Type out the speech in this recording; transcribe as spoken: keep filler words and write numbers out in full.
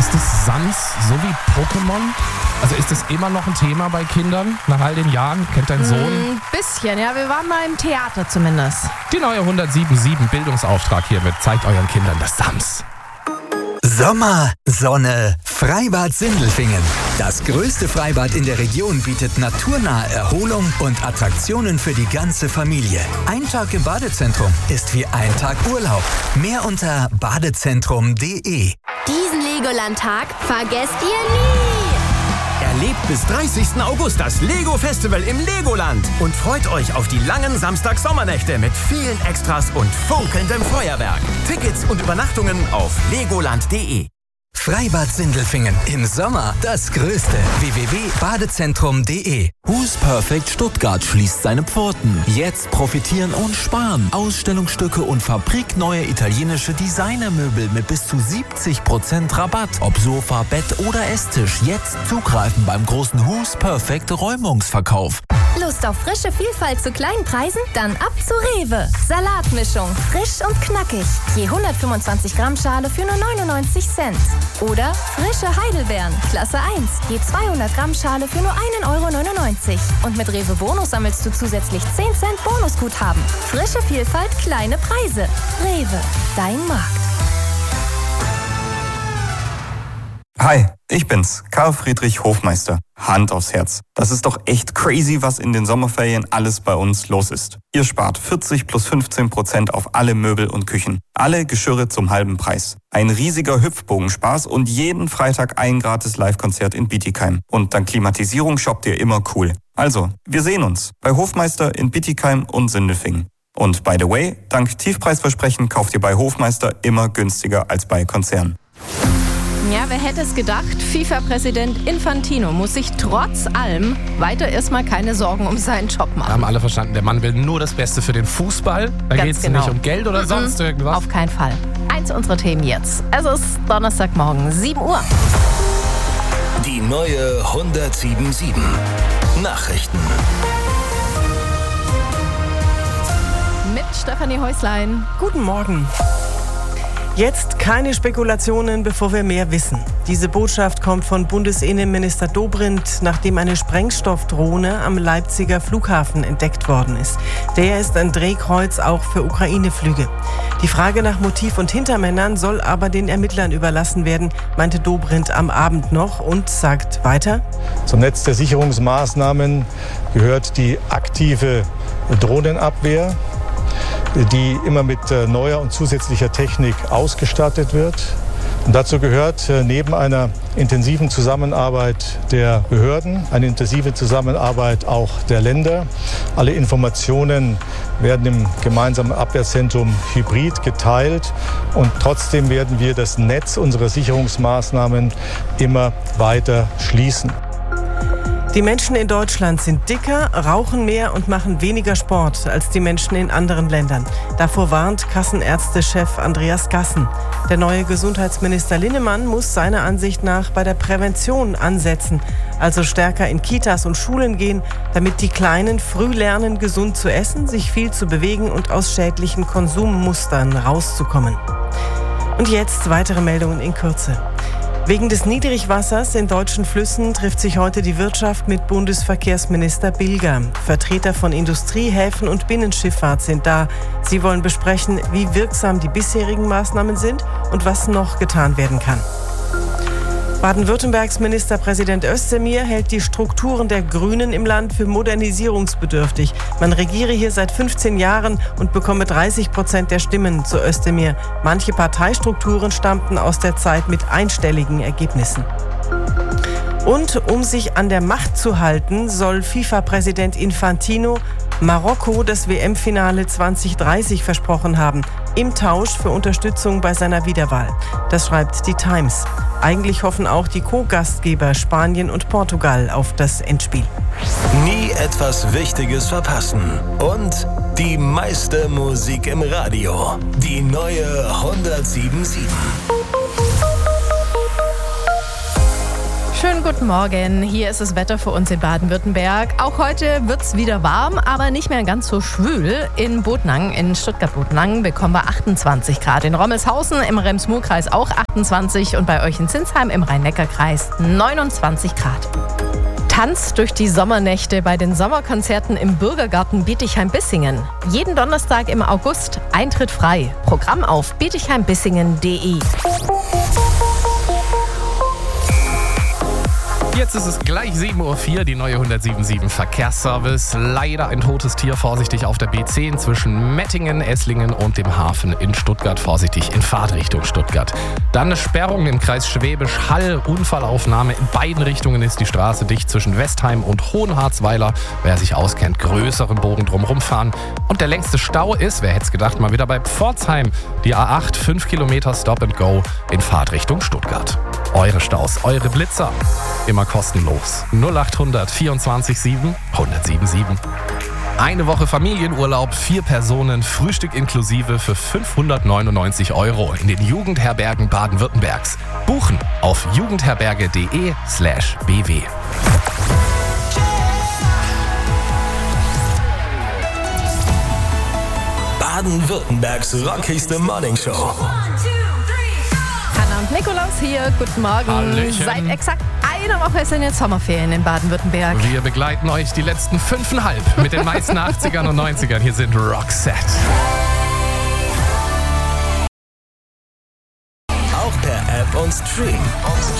Ist das Sams so wie Pokémon? Also ist das immer noch ein Thema bei Kindern nach all den Jahren? Kennt dein Sohn? Ein bisschen, ja. Wir waren mal im Theater zumindest. Die neue hundertsieben Komma sieben Bildungsauftrag hiermit. Zeigt euren Kindern das Sams. Sommer, Sonne, Freibad Sindelfingen. Das größte Freibad in der Region bietet naturnahe Erholung und Attraktionen für die ganze Familie. Ein Tag im Badezentrum ist wie ein Tag Urlaub. Mehr unter badezentrum punkt de. Diesen Legoland-Tag vergesst ihr nie! Erlebt bis dreißigsten August das Lego-Festival im Legoland und freut euch auf die langen Samstag-Sommernächte mit vielen Extras und funkelndem Feuerwerk. Tickets und Übernachtungen auf legoland punkt de. Freibad Sindelfingen im Sommer das größte. w w w punkt badezentrum punkt de. Who's Perfect Stuttgart schließt seine Pforten. Jetzt profitieren und sparen. Ausstellungsstücke und fabrikneue italienische Designermöbel mit bis zu siebzig Prozent Rabatt. Ob Sofa, Bett oder Esstisch. Jetzt zugreifen beim großen Who's Perfect Räumungsverkauf. Lust auf frische Vielfalt zu kleinen Preisen? Dann ab zu Rewe. Salatmischung, frisch und knackig. Je hundertfünfundzwanzig Gramm Schale für nur neunundneunzig Cent. Oder frische Heidelbeeren, Klasse eins. Je zweihundert Gramm Schale für nur ein Euro neunundneunzig. Und mit Rewe Bonus sammelst du zusätzlich zehn Cent Bonusguthaben. Frische Vielfalt, kleine Preise. Rewe, dein Markt. Hi, ich bin's, Karl Friedrich Hofmeister. Hand aufs Herz. Das ist doch echt crazy, was in den Sommerferien alles bei uns los ist. Ihr spart vierzig plus fünfzehn Prozent auf alle Möbel und Küchen. Alle Geschirre zum halben Preis. Ein riesiger Hüpfbogenspaß und jeden Freitag ein gratis Live-Konzert in Bietigheim. Und dank Klimatisierung shoppt ihr immer cool. Also, wir sehen uns bei Hofmeister in Bietigheim und Sindelfingen. Und by the way, dank Tiefpreisversprechen kauft ihr bei Hofmeister immer günstiger als bei Konzernen. Ja, wer hätte es gedacht? FIFA-Präsident Infantino muss sich trotz allem weiter erstmal keine Sorgen um seinen Job machen. Haben alle verstanden, der Mann will nur das Beste für den Fußball. Da geht es genau. nicht um Geld oder sonst Mhm. irgendwas. Auf keinen Fall. Eins unserer Themen jetzt. Es ist Donnerstagmorgen, sieben Uhr. Die neue hundertsieben Komma sieben Nachrichten. Mit Stefanie Häuslein. Guten Morgen. Jetzt keine Spekulationen, bevor wir mehr wissen. Diese Botschaft kommt von Bundesinnenminister Dobrindt, nachdem eine Sprengstoffdrohne am Leipziger Flughafen entdeckt worden ist. Der ist ein Drehkreuz auch für Ukraine-Flüge. Die Frage nach Motiv und Hintermännern soll aber den Ermittlern überlassen werden, meinte Dobrindt am Abend noch und sagt weiter: Zum Netz der Sicherungsmaßnahmen gehört die aktive Drohnenabwehr, die immer mit neuer und zusätzlicher Technik ausgestattet wird. Und dazu gehört neben einer intensiven Zusammenarbeit der Behörden eine intensive Zusammenarbeit auch der Länder. Alle Informationen werden im gemeinsamen Abwehrzentrum Hybrid geteilt und trotzdem werden wir das Netz unserer Sicherungsmaßnahmen immer weiter schließen. Die Menschen in Deutschland sind dicker, rauchen mehr und machen weniger Sport als die Menschen in anderen Ländern. Davor warnt Kassenärztechef Andreas Gassen. Der neue Gesundheitsminister Linnemann muss seiner Ansicht nach bei der Prävention ansetzen, also stärker in Kitas und Schulen gehen, damit die Kleinen früh lernen, gesund zu essen, sich viel zu bewegen und aus schädlichen Konsummustern rauszukommen. Und jetzt weitere Meldungen in Kürze. Wegen des Niedrigwassers in deutschen Flüssen trifft sich heute die Wirtschaft mit Bundesverkehrsminister Bilger. Vertreter von Industrie, Häfen und Binnenschifffahrt sind da. Sie wollen besprechen, wie wirksam die bisherigen Maßnahmen sind und was noch getan werden kann. Baden-Württembergs Ministerpräsident Özdemir hält die Strukturen der Grünen im Land für modernisierungsbedürftig. Man regiere hier seit fünfzehn Jahren und bekomme dreißig Prozent der Stimmen, so Özdemir. Manche Parteistrukturen stammten aus der Zeit mit einstelligen Ergebnissen. Und um sich an der Macht zu halten, soll FIFA-Präsident Infantino Marokko das W M-Finale zwanzig dreißig versprochen haben, im Tausch für Unterstützung bei seiner Wiederwahl. Das schreibt die Times. Eigentlich hoffen auch die Co-Gastgeber Spanien und Portugal auf das Endspiel. Nie etwas Wichtiges verpassen. Und die meiste Musik im Radio. Die neue hundertsieben Komma sieben. Schönen guten Morgen. Hier ist das Wetter für uns in Baden-Württemberg. Auch heute wird es wieder warm, aber nicht mehr ganz so schwül. In Bodnang, in Stuttgart-Bodnang, bekommen wir achtundzwanzig Grad. In Rommelshausen im Rems-Murr-Kreis auch achtundzwanzig und bei euch in Zinsheim im Rhein-Neckar-Kreis neunundzwanzig Grad. Tanz durch die Sommernächte bei den Sommerkonzerten im Bürgergarten Bietigheim-Bissingen. Jeden Donnerstag im August, Eintritt frei. Programm auf bietigheim bissingen punkt de. Jetzt ist es gleich sieben Uhr vier, die neue hundertsiebenundsieben Verkehrsservice. Leider ein totes Tier, vorsichtig auf der B zehn zwischen Mettingen, Esslingen und dem Hafen in Stuttgart. Vorsichtig in Fahrtrichtung Stuttgart. Dann eine Sperrung im Kreis Schwäbisch Hall. Unfallaufnahme in beiden Richtungen ist die Straße dicht zwischen Westheim und Hohenharzweiler. Wer sich auskennt, größeren Bogen drumherum fahren. Und der längste Stau ist, wer hätte es gedacht, mal wieder bei Pforzheim. Die A acht, fünf Kilometer Stop and Go in Fahrtrichtung Stuttgart. Eure Staus, eure Blitzer. Immer kostenlos. null acht hundert vierundzwanzig sieben hundertsiebenundsieben. Eine Woche Familienurlaub, vier Personen, Frühstück inklusive für fünfhundertneunundneunzig Euro in den Jugendherbergen Baden-Württembergs. Buchen auf jugendherberge.de slash bw. Baden-Württembergs rockigste Morningshow. Und Nikolaus hier, guten Morgen. Hallöchen. Seit exakt einer Woche sind jetzt Sommerferien in Baden-Württemberg. Wir begleiten euch die letzten fünfeinhalb mit den meisten achtzigern und neunzigern. Hier sind Roxette. Auch per App und Stream.